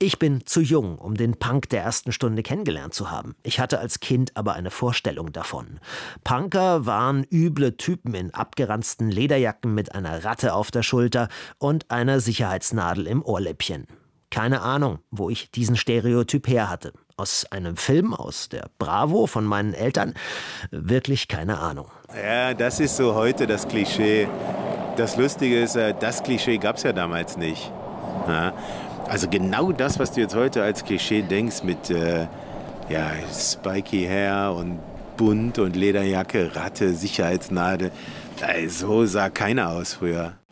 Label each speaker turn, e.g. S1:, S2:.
S1: Ich bin zu jung, um den Punk der ersten Stunde kennengelernt zu haben. Ich hatte als Kind aber eine Vorstellung davon. Punker waren üble Typen in abgeranzten Lederjacken mit einer Ratte auf der Schulter und einer Sicherheitsnadel im Ohrläppchen. Keine Ahnung, wo ich diesen Stereotyp her hatte. Aus einem Film, aus der Bravo von meinen Eltern? Wirklich keine Ahnung.
S2: Ja, das ist so heute das Klischee. Das Lustige ist, das Klischee gab es ja damals nicht. Ja? Also genau das, was du jetzt heute als Klischee denkst mit spiky Hair und bunt und Lederjacke, Ratte, Sicherheitsnadel, so sah keiner aus früher.